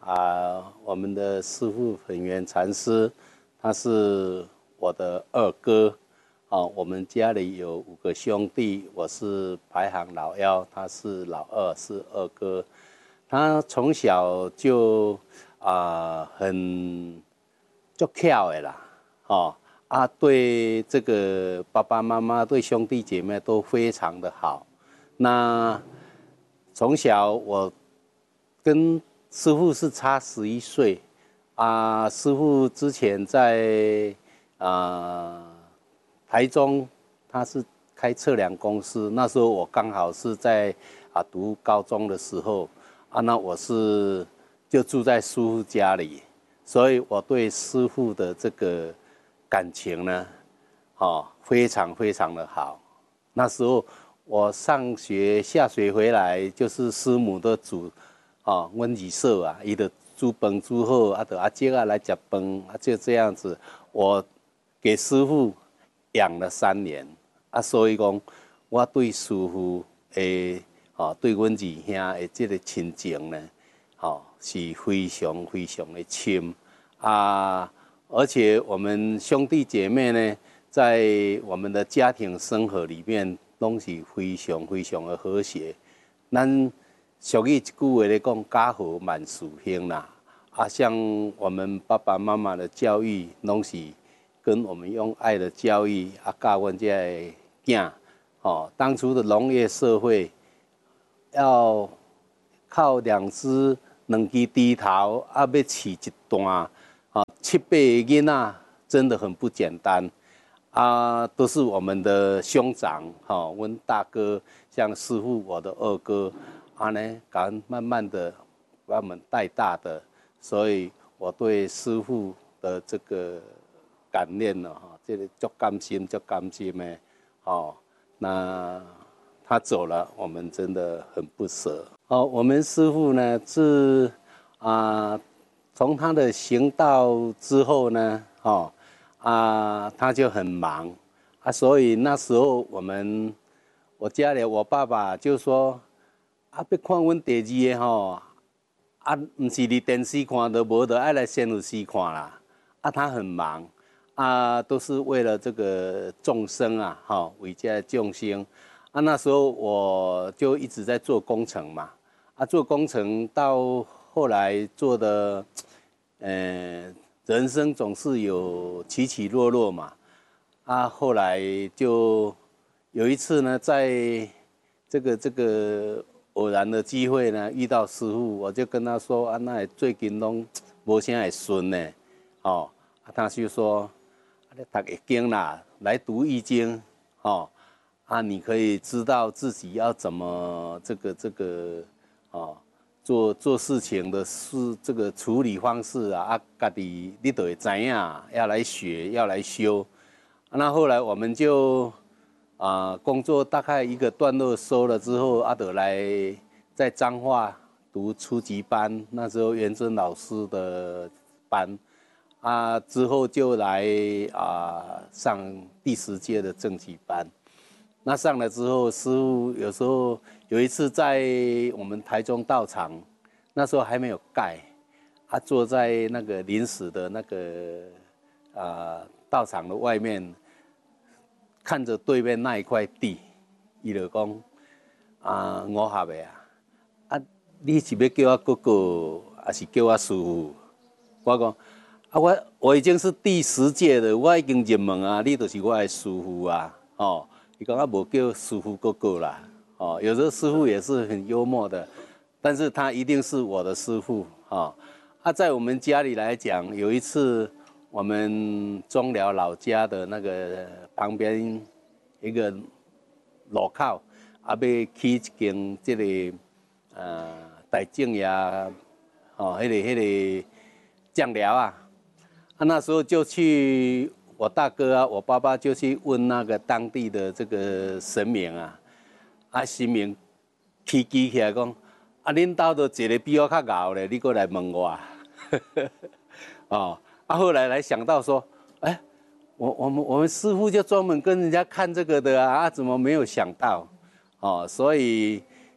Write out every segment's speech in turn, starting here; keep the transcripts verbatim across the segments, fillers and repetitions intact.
啊，我们的师父本源禅师，他是我的二哥。啊，我们家里有五个兄弟，我是排行老幺，他是老二，是二哥。他从小就啊很足巧的啦，哦啊，对这个爸爸妈妈、对兄弟姐妹都非常的好。那从小我跟师父是差十一岁，啊，师父之前在啊。台中，他是开测量公司。那时候我刚好是在啊读高中的时候，啊，那我是就住在师父家里，所以我对师父的这个感情呢，哦，非常非常的好。那时候我上学下学回来，就是师母都煮，哦，温煮寿啊，伊就煮饭煮好，啊，就阿姐啊来吃饭，啊，就这样子，我给师父养了三年，啊，所以讲，我对师父的，哦，对阮二兄的这个亲情呢，哦，是非常非常的深，啊，而且我们兄弟姐妹呢，在我们的家庭生活里面，拢是非常非常的和谐。咱俗语一句话咧讲，家和万事兴啦。啊，像我们爸爸妈妈的教育，拢是跟我们用爱的教育啊，教阮这个囝，哦，当初的农业社会，要靠两只两支低头啊，要饲一段啊七八个囡仔，真的很不简单啊，都是我们的兄长，哈、哦，阮大哥，像师父，我的二哥，啊呢，敢慢慢的把我们带大的，所以我对师父的这个感念了哈，这个足甘心，足甘心的，哦，那他走了，我们真的很不舍。哦，我们师父呢是啊，从他的行道之后呢，哦啊，他就很忙啊，所以那时候我们我家里我爸爸就说啊，要看阮第二个吼，啊，唔是伫电视看的，无就爱来先有时看啦。啊，他很忙。啊，都是为了这个众生啊，哈，为家众生。啊，那时候我就一直在做工程嘛，啊，做工程到后来做的，呃，人生总是有起起落落嘛，啊，后来就有一次呢，在这个这个偶然的机会呢，遇到师父，我就跟他说啊，那最近拢无啥会顺呢，哦，啊，他就说。读易经啦，来读易经，哦，啊，你可以知道自己要怎么这个这个，哦，做做事情的事这个处理方式啊，啊，家己你都会知影，要来学，要来修。啊、那后来我们就啊、呃，工作大概一个段落收了之后，阿、啊、德来在彰化读初级班，那时候元真老师的班。啊，之后就来啊上第十届的正级班。那上了之后，师傅有时候有一次在我们台中道场，那时候还没有盖，他、啊、坐在那个临时的那个啊道场的外面，看着对面那一块地，伊就讲啊五合的啊，啊你是要叫我哥哥，还是叫我师傅？我讲。啊，我我已经是第十届了，我已经入门啊，你就是我的师傅啊，哦，你讲啊无叫师傅哥哥啦，哦，有时候师傅也是很幽默的，但是他一定是我的师傅啊。啊，在我们家里来讲，有一次我们中寮老家的那个旁边一个路口，啊，要起一间这个呃大正呀，哦，迄、那个迄、那个酱料啊。啊，那时候就去我大哥啊，我爸爸就去问那个当地的这个神明啊，啊神明起机起来讲，啊恁兜都一个比我较敖咧，你过来问我，哦，啊后来来想到说，哎、欸，我我们我们师傅就专门跟人家看这个的啊，啊怎么没有想到，哦，所以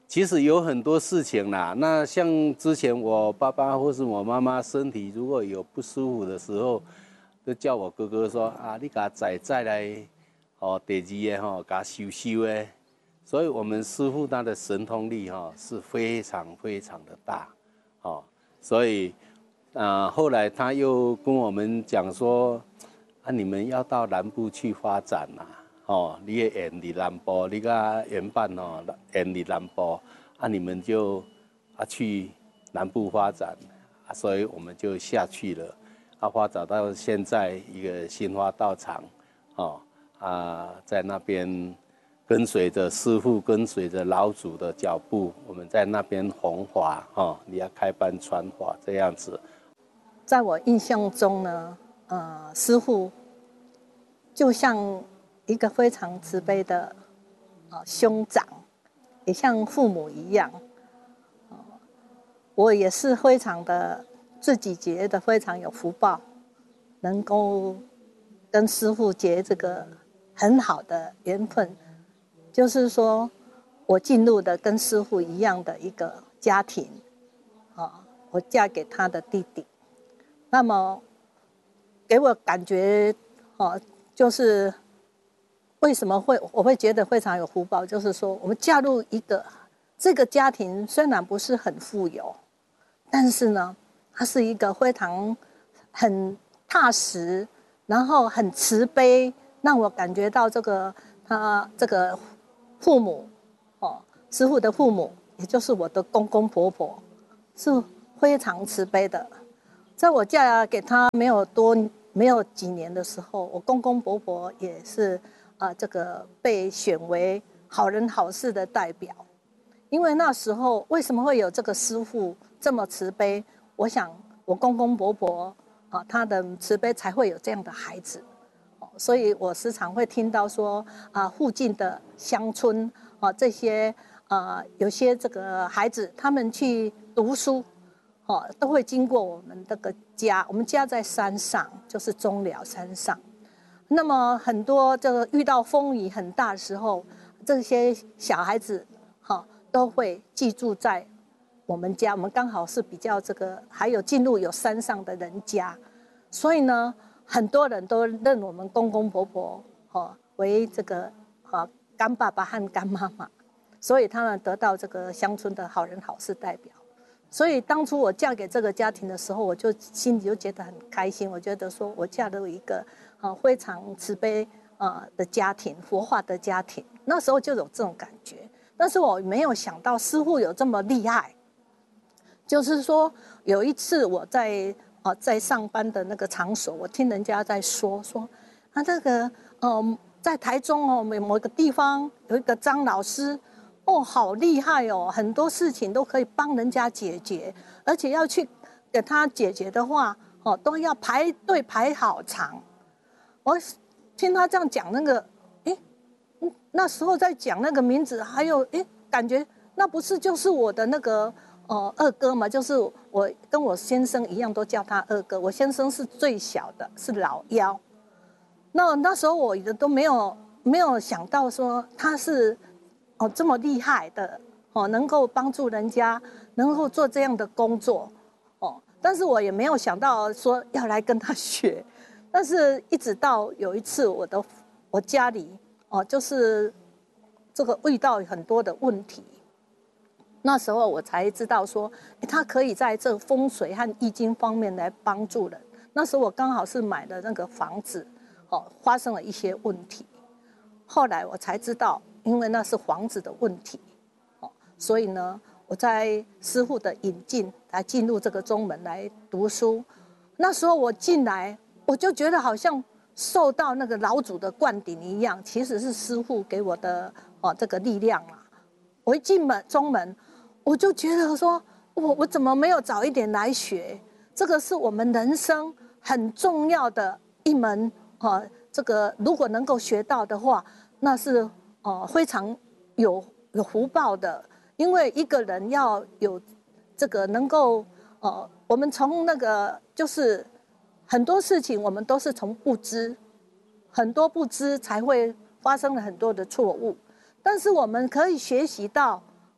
其实有很多事情啦。那像之前我爸爸或是我妈妈身体如果有不舒服的时候，就叫我哥哥说啊，你给他载载来，哦，第二个吼，给他修修诶。所以我们师父他的神通力哈是非常非常的大，哦，所以啊后来他又跟我们讲说，啊你们要到南部去发展啦。哦，你也演伫南部，你甲原办哦，演伫南部，啊，你们就啊去南部发展，啊，所以我们就下去了，啊，发展到现在一个新华道场，哦，啊，在那边跟随着师父，跟随着老祖的脚步，我们在那边弘法，哦，你要开班传法这样子。 在我印象中呢，呃，师父就像一个非常慈悲的呃兄长，也像父母一样。呃、我也是非常的自己觉得非常有福报，能够跟师父结这个很好的缘分。就是说，我进入的跟师父一样的一个家庭，啊，我嫁给他的弟弟，那么给我感觉，哦，就是为什么会我会觉得非常有福报，就是说我们嫁入一个这个家庭，虽然不是很富有，但是呢，它是一个非常很踏实，然后很慈悲，让我感觉到这个他这个父母，哦，师父的父母，也就是我的公公婆婆，是非常慈悲的。在我嫁给他没有多没有几年的时候，我公公婆婆也是啊、呃，这个被选为好人好事的代表。因为那时候为什么会有这个师父这么慈悲？我想我公公婆婆啊，他的慈悲才会有这样的孩子。所以我时常会听到说啊，附近的乡村啊，这些啊，有些这个孩子他们去读书。哦，都会经过我们这个家，我们家在山上，就是中寮山上。那么很多这个遇到风雨很大的时候，这些小孩子哈、哦、都会寄住在我们家。我们刚好是比较这个，还有进入有山上的人家，所以呢，很多人都认我们公公婆婆哦为这个啊干爸爸和干妈妈，所以他们得到这个乡村的好人好事代表。所以当初我嫁给这个家庭的时候，我就心里就觉得很开心。我觉得说我嫁入一个啊非常慈悲啊的家庭，佛化的家庭。那时候就有这种感觉，但是我没有想到师父有这么厉害。就是说有一次我在啊在上班的那个场所，我听人家在说说啊那个嗯在台中哦某某个地方有一个张老师。哦，好厉害哦！很多事情都可以帮人家解决，而且要去给他解决的话，哦，都要排队排好长。我听他这样讲，那个，诶，那时候在讲那个名字，还有，诶，感觉那不是就是我的那个呃二哥嘛？就是我跟我先生一样，都叫他二哥。我先生是最小的，是老幺。那那时候我也都没有没有想到说他是。哦，这么厉害的哦，能够帮助人家，能够做这样的工作哦，但是我也没有想到说要来跟他学，但是一直到有一次我的我家里哦，就是这个遇到很多的问题，那时候我才知道说他可以在这风水和易经方面来帮助人。那时候我刚好是买的那个房子哦，发生了一些问题，后来我才知道。因为那是房子的问题，哦，所以呢，我在师父的引进来进入这个宗门来读书。那时候我进来，我就觉得好像受到那个老祖的灌顶一样，其实是师父给我的哦这个力量啊。我一进门宗门，我就觉得说，我我怎么没有早一点来学？这个是我们人生很重要的一门啊，这个如果能够学到的话，那是。哦，非常有有福报的，因为一个人要有这个能够，呃，我们从那个就是很多事情，我们都是从不知，很多不知才会发生了很多的错误，但是我们可以学习到，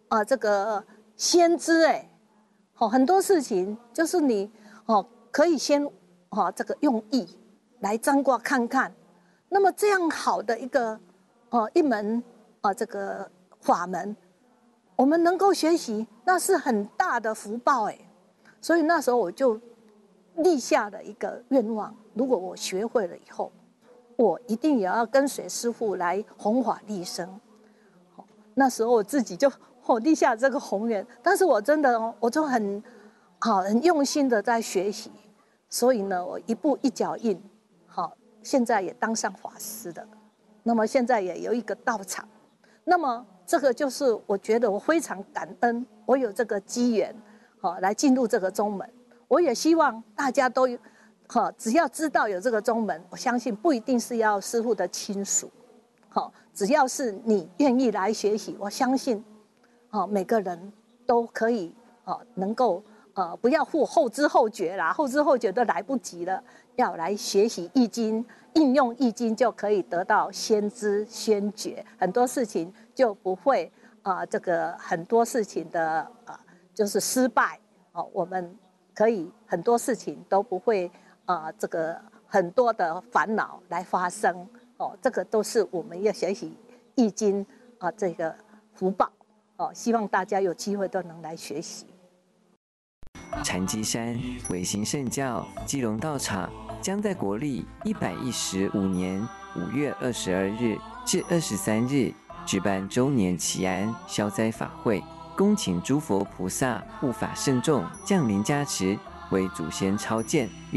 啊这个先知哎，哦很多事情就是你哦可以先哦这个用意来占卦看看，那么这样好的一个哦一门啊这个法门，我们能够学习，那是很大的福报哎。所以那时候我就立下了一个愿望，如果我学会了以后，我一定也要跟随师父来弘法利生。那时候我自己就我立下这个宏愿，但是我真的我就很好很用心的在学习，所以呢，我一步一脚印，好，现在也当上法师的，那么现在也有一个道场，那么这个就是我觉得我非常感恩，我有这个机缘，好来进入这个宗门。我也希望大家都，好，只要知道有这个宗门，我相信不一定是要师父的亲属，好，只要是你愿意来学习，我相信，好，每个人都可以，好，能够呃不要后后知后觉啦，后知后觉都来不及了，要来学习易经，应用易经就可以得到先知先觉，很多事情就不会啊、呃，这个很多事情的啊、呃、就是失败哦，我们。可以很多事情都不会啊、呃，这个很多的烦恼来发生哦，这个都是我们要学习易经啊、呃、这个福报哦，希望大家有机会都能来学习。 禅机山维新圣教基隆道场将在国历一百一十五年五月二十二日至二十三日举办周年祈安消灾法会。恭请诸佛菩萨护法圣众降临加持，为祖先超荐。